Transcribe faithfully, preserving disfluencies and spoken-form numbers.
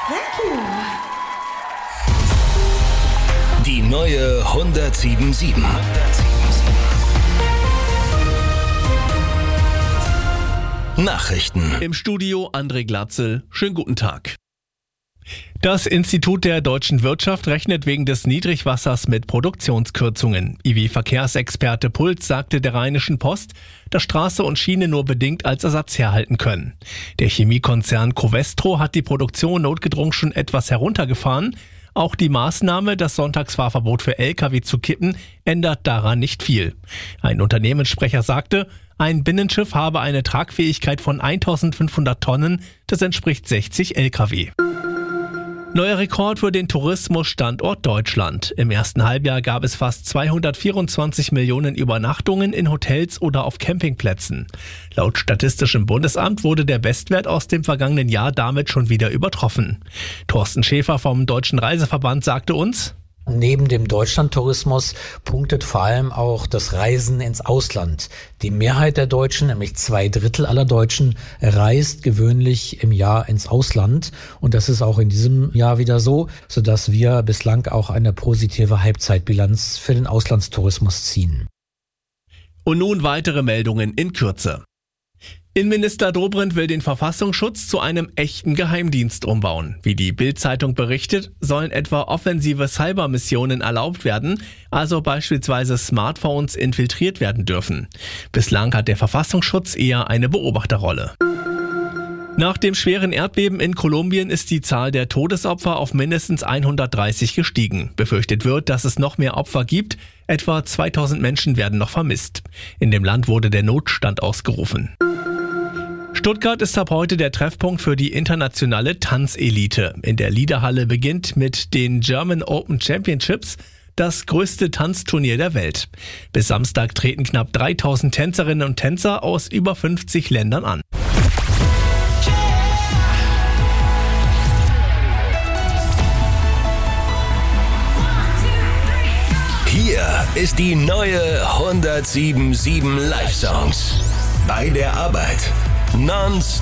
Thank you. Die neue hundertsieben Komma sieben. Nachrichten. Im Studio André Glatzel. Schönen guten Tag. Das Institut der deutschen Wirtschaft rechnet wegen des Niedrigwassers mit Produktionskürzungen. I W-Verkehrsexperte Puls sagte der Rheinischen Post, dass Straße und Schiene nur bedingt als Ersatz herhalten können. Der Chemiekonzern Covestro hat die Produktion notgedrungen schon etwas heruntergefahren. Auch die Maßnahme, das Sonntagsfahrverbot für L K W zu kippen, ändert daran nicht viel. Ein Unternehmenssprecher sagte, ein Binnenschiff habe eine Tragfähigkeit von eintausendfünfhundert Tonnen, das entspricht sechzig L K W. Neuer Rekord für den Tourismusstandort Deutschland. Im ersten Halbjahr gab es fast zweihundertvierundzwanzig Millionen Übernachtungen in Hotels oder auf Campingplätzen. Laut Statistischem Bundesamt wurde der Bestwert aus dem vergangenen Jahr damit schon wieder übertroffen. Thorsten Schäfer vom Deutschen Reiseverband sagte uns: Neben dem Deutschlandtourismus punktet vor allem auch das Reisen ins Ausland. Die Mehrheit der Deutschen, nämlich zwei Drittel aller Deutschen, reist gewöhnlich im Jahr ins Ausland. Und das ist auch in diesem Jahr wieder so, sodass wir bislang auch eine positive Halbzeitbilanz für den Auslandstourismus ziehen. Und nun weitere Meldungen in Kürze. Innenminister Dobrindt will den Verfassungsschutz zu einem echten Geheimdienst umbauen. Wie die Bild-Zeitung berichtet, sollen etwa offensive Cybermissionen erlaubt werden, also beispielsweise Smartphones infiltriert werden dürfen. Bislang hat der Verfassungsschutz eher eine Beobachterrolle. Nach dem schweren Erdbeben in Kolumbien ist die Zahl der Todesopfer auf mindestens hundertdreißig gestiegen. Befürchtet wird, dass es noch mehr Opfer gibt. Etwa zweitausend Menschen werden noch vermisst. In dem Land wurde der Notstand ausgerufen. Stuttgart ist ab heute der Treffpunkt für die internationale Tanzelite. In der Liederhalle beginnt mit den German Open Championships das größte Tanzturnier der Welt. Bis Samstag treten knapp dreitausend Tänzerinnen und Tänzer aus über fünfzig Ländern an. Hier ist die neue hundertsieben Komma sieben Live-Songs. Bei der Arbeit. Non-stop.